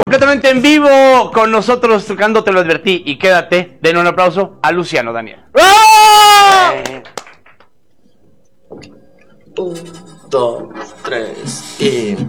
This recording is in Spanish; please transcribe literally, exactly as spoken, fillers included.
Completamente en vivo con nosotros tocando Te lo advertí y quédate. Den un aplauso a Luciano Daniel. ¡Oh! Eh. Un, dos, tres y...